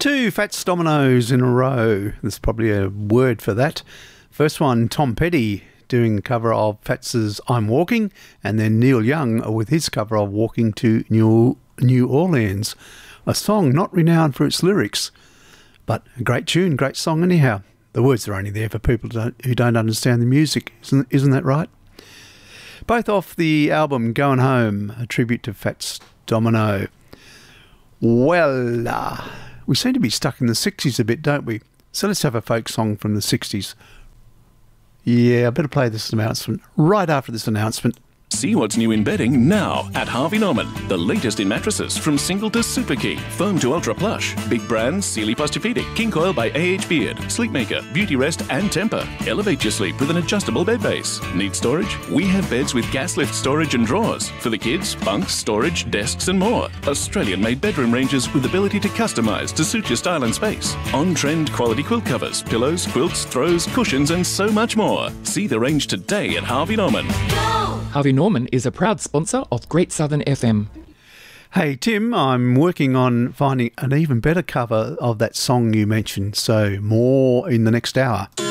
Two Fats Dominoes in a row. There's probably a word for that. First one, Tom Petty doing a cover of Fats's I'm Walking, and then Neil Young with his cover of Walking to New Orleans. A song not renowned for its lyrics, but a great tune, great song anyhow. The words are only there for people who don't understand the music, isn't that right? Both off the album Going Home, a tribute to Fats Domino. Well, we seem to be stuck in the 60s a bit, don't we? So let's have a folk song from the 60s. Yeah, I better play this announcement right after this announcement. See what's new in bedding now at Harvey Norman. The latest in mattresses from single to super king, foam to ultra plush. Big brands, Sealy Posturepedic, King Coil by AH Beard, Sleepmaker, Beauty Rest and Temper. Elevate your sleep with an adjustable bed base. Need storage? We have beds with gas lift storage and drawers. For the kids, bunks, storage, desks and more. Australian-made bedroom ranges with ability to customise to suit your style and space. On-trend quality quilt covers, pillows, quilts, throws, cushions and so much more. See the range today at Harvey Norman. Harvey Norman is a proud sponsor of Great Southern FM. Hey Tim, I'm working on finding an even better cover of that song you mentioned, so more in the next hour.